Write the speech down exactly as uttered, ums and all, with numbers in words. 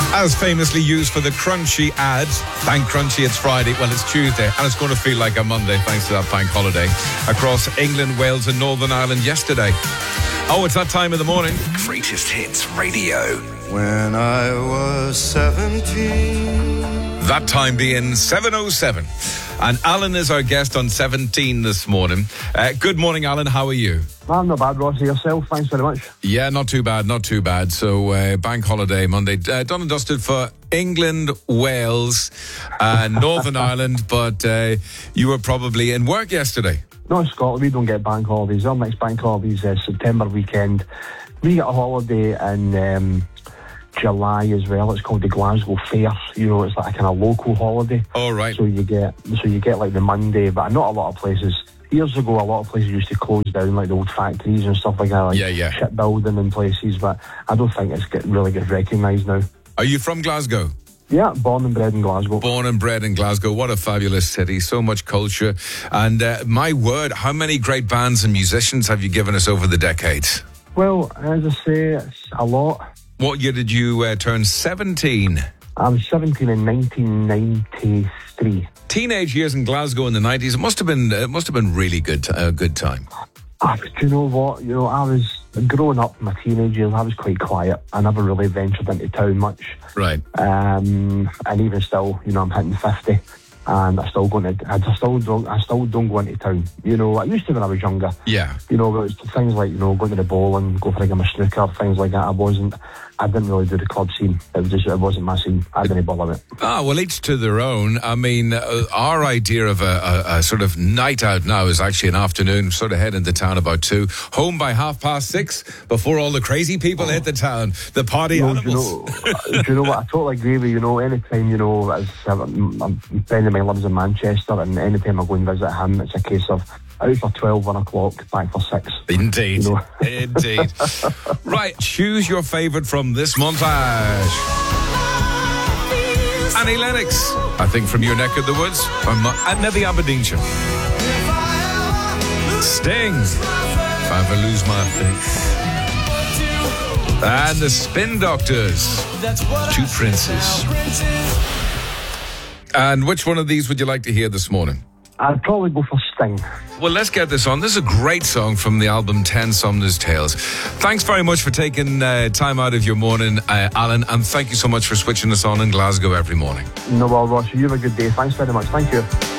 As famously used for the Crunchy ad. Thank Crunchy, it's Friday. Well, it's Tuesday, and it's going to feel like a Monday thanks to that bank holiday across England, Wales and Northern Ireland yesterday. Oh, it's that time of the morning. Greatest Hits Radio. When I was seventeen. That time being seven oh seven. And Alan is our guest on seventeen this morning. Uh, good morning, Alan. How are you? I'm not bad, Ross. Yourself? Thanks very much. Yeah, not too bad, not too bad. So, uh, bank holiday Monday. Uh, done and dusted for England, Wales, and Northern Ireland. But uh, you were probably in work yesterday. No, in Scotland, we don't get bank holidays. Our next bank holiday is uh, September weekend. We get a holiday in um, July as well. It's called the Glasgow Fair. You know, it's like a kind of local holiday. Oh, right. So you get, so you get like the Monday, but not a lot of places. Years ago, a lot of places used to close down, like the old factories and stuff like that, like yeah, yeah. shipbuilding in places. But I don't think it's get, really gets recognised now. Are you from Glasgow? Yeah, born and bred in Glasgow. Born and bred in Glasgow. What a fabulous city. So much culture. And uh, my word, how many great bands and musicians have you given us over the decades? Well, as I say, it's a lot. What year did you uh, turn seventeen? I was seventeen in nineteen ninety-three. Teenage years in Glasgow in the nineties. It must have been. It must have been really good. A uh, good time. Ah, do you know what? You know, I was growing up in my teenage years. I was quite quiet. I never really ventured into town much. Right. Um, and even still, you know, I'm hitting fifty, and I still go into, I still don't, I still don't go into town. You know, I used to when I was younger. Yeah. You know, but it's things like, you know, going to the bowling, go for a game of snooker, things like that. I wasn't. I didn't really do the club scene. It was just, it wasn't my scene. I didn't bother with it. Ah, well, each to their own. I mean, uh, our idea of a, a, a sort of night out now is actually an afternoon, sort of head into town about two, home by half past six, before all the crazy people oh. hit the town, the party you know, animals. Do you, know, do you know what? I totally agree with you. You know, anytime, you know, as a friend of mine lives in Manchester, and anytime I go and visit him, it's a case of out for twelve, one o'clock, back for six. Indeed. You know? Indeed. Right, choose your favourite from this montage. Annie Lennox, I think from your neck of the woods, from uh, maybe Aberdeenshire. Sting, If I Ever Lose My Faith. And the Spin Doctors, Two Princes. And which one of these would you like to hear this morning? I'd probably go for Sting. Well, let's get this on. This is a great song from the album Ten Sumner's Tales. Thanks very much for taking uh, time out of your morning, uh, Alan, and thank you so much for switching us on in Glasgow every morning. No, well, Ross, you have a good day. Thanks very much. Thank you.